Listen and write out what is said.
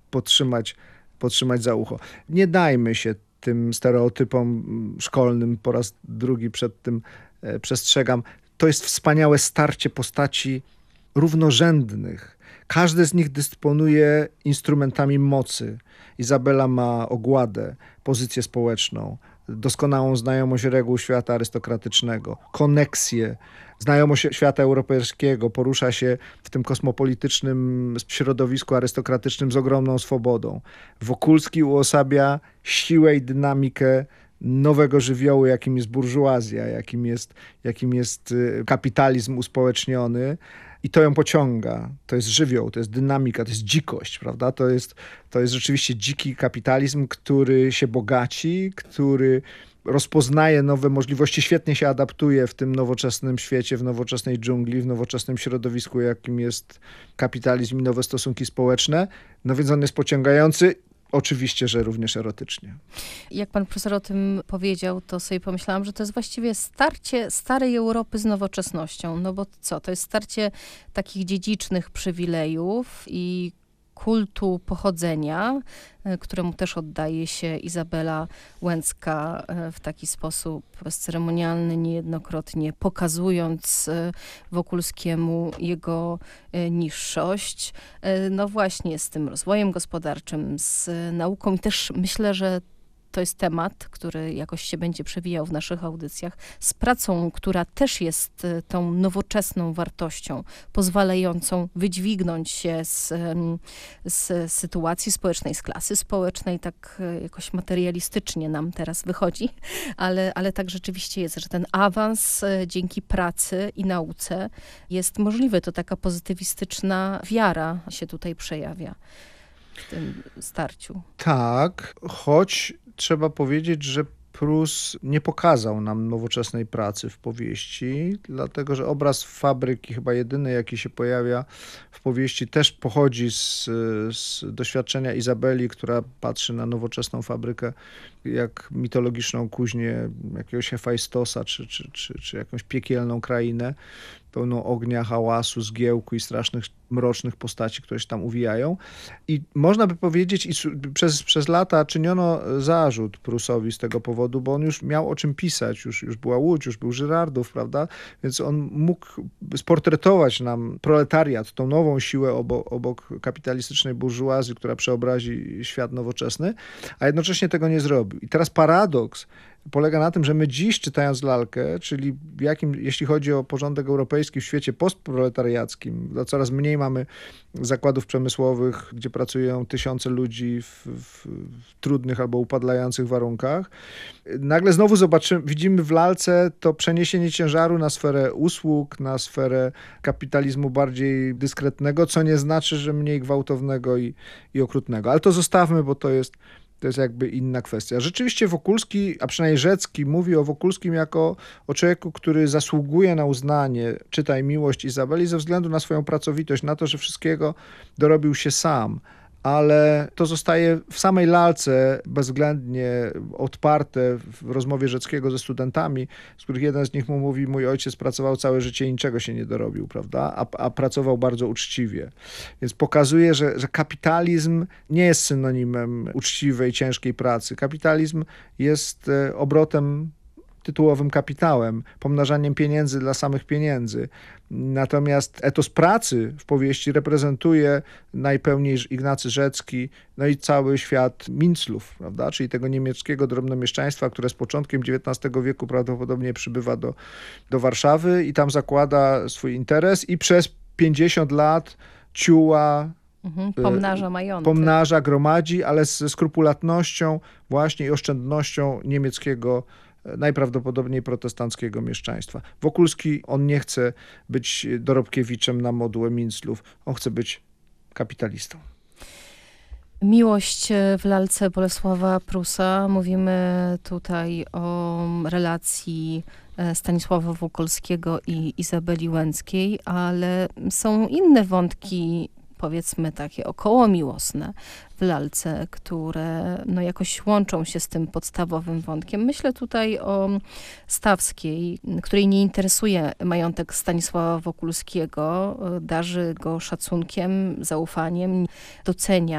podtrzymać za ucho. Nie dajmy się tym stereotypom szkolnym, po raz drugi przed tym przestrzegam. To jest wspaniałe starcie postaci równorzędnych. Każdy z nich dysponuje instrumentami mocy. Izabela ma ogładę, pozycję społeczną, doskonałą znajomość reguł świata arystokratycznego, koneksję, znajomość świata europejskiego, porusza się w tym kosmopolitycznym środowisku arystokratycznym z ogromną swobodą. Wokulski uosabia siłę i dynamikę nowego żywiołu, jakim jest burżuazja, jakim jest kapitalizm uspołeczniony. I to ją pociąga. To jest żywioł, to jest dynamika, to jest dzikość, prawda? To jest rzeczywiście dziki kapitalizm, który się bogaci, który rozpoznaje nowe możliwości, świetnie się adaptuje w tym nowoczesnym świecie, w nowoczesnej dżungli, w nowoczesnym środowisku, jakim jest kapitalizm i nowe stosunki społeczne. No więc on jest pociągający. Oczywiście, że również erotycznie. Jak pan profesor o tym powiedział, to sobie pomyślałam, że to jest właściwie starcie starej Europy z nowoczesnością. No bo co? To jest starcie takich dziedzicznych przywilejów i kultu pochodzenia, któremu też oddaje się Izabela Łęcka w taki sposób bezceremonialny, niejednokrotnie pokazując Wokulskiemu jego niższość. No właśnie z tym rozwojem gospodarczym, z nauką i też myślę, że to jest temat, który jakoś się będzie przewijał w naszych audycjach, z pracą, która też jest tą nowoczesną wartością, pozwalającą wydźwignąć się z sytuacji społecznej, z klasy społecznej, tak jakoś materialistycznie nam teraz wychodzi, ale tak rzeczywiście jest, że ten awans dzięki pracy i nauce jest możliwy. To taka pozytywistyczna wiara się tutaj przejawia w tym starciu. Tak, choć trzeba powiedzieć, że Prus nie pokazał nam nowoczesnej pracy w powieści, dlatego że obraz fabryki, chyba jedyny, jaki się pojawia w powieści, też pochodzi z doświadczenia Izabeli, która patrzy na nowoczesną fabrykę jak mitologiczną kuźnię jakiegoś Hefajstosa, czy jakąś piekielną krainę, pełną ognia, hałasu, zgiełku i strasznych, mrocznych postaci, które się tam uwijają. I można by powiedzieć, i przez lata czyniono zarzut Prusowi z tego powodu, bo on już miał o czym pisać, już była Łódź, już był Żyrardów, prawda? Więc on mógł sportretować nam proletariat, tą nową siłę obok kapitalistycznej burżuazji, która przeobrazi świat nowoczesny, a jednocześnie tego nie zrobił. I teraz paradoks polega na tym, że my dziś, czytając lalkę, czyli jeśli chodzi o porządek europejski w świecie postproletariackim, to coraz mniej mamy zakładów przemysłowych, gdzie pracują tysiące ludzi w trudnych albo upadlających warunkach. Nagle znowu widzimy w lalce to przeniesienie ciężaru na sferę usług, na sferę kapitalizmu bardziej dyskretnego, co nie znaczy, że mniej gwałtownego i okrutnego. Ale to zostawmy, bo to jest jakby inna kwestia. Rzeczywiście Wokulski, a przynajmniej Rzecki, mówi o Wokulskim jako o człowieku, który zasługuje na uznanie, czytaj Miłość Izabeli, ze względu na swoją pracowitość, na to, że wszystkiego dorobił się sam. Ale to zostaje w samej lalce bezwzględnie odparte w rozmowie Rzeckiego ze studentami, z których jeden z nich mu mówi: mój ojciec pracował całe życie i niczego się nie dorobił, prawda? A pracował bardzo uczciwie. Więc pokazuje, że kapitalizm nie jest synonimem uczciwej, ciężkiej pracy. Kapitalizm jest obrotem tytułowym kapitałem, pomnażaniem pieniędzy dla samych pieniędzy. Natomiast etos pracy w powieści reprezentuje najpełniej Ignacy Rzecki, no i cały świat Minclów, prawda? Czyli tego niemieckiego drobnomieszczaństwa, które z początkiem XIX wieku prawdopodobnie przybywa do Warszawy i tam zakłada swój interes i przez 50 lat ciuła, pomnaża majątek. Pomnaża, gromadzi, ale ze skrupulatnością właśnie i oszczędnością niemieckiego, najprawdopodobniej protestanckiego mieszczaństwa. Wokulski, on nie chce być Dorobkiewiczem na modłę Minclów, on chce być kapitalistą. Miłość w lalce Bolesława Prusa. Mówimy tutaj o relacji Stanisława Wokulskiego i Izabeli Łęckiej, ale są inne wątki, powiedzmy takie okołomiłosne w lalce, które no jakoś łączą się z tym podstawowym wątkiem. Myślę tutaj o Stawskiej, której nie interesuje majątek Stanisława Wokulskiego, darzy go szacunkiem, zaufaniem, docenia